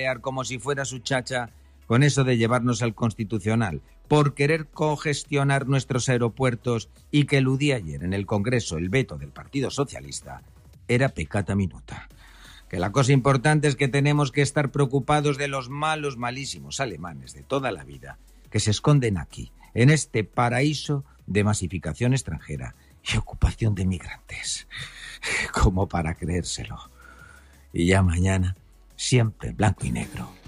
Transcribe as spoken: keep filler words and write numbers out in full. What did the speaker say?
Balear como si fuera su chacha con eso de llevarnos al Constitucional, por querer congestionar nuestros aeropuertos y que eludí ayer en el Congreso el veto del Partido Socialista, era peccata minuta. Que la cosa importante es que tenemos que estar preocupados de los malos, malísimos alemanes de toda la vida, que se esconden aquí, en este paraíso de masificación extranjera y ocupación de migrantes. Como para creérselo. Y ya mañana, siempre en blanco y negro.